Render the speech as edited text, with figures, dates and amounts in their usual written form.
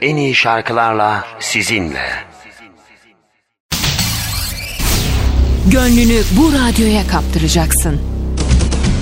en iyi şarkılarla sizinle. Gönlünü bu radyoya kaptıracaksın.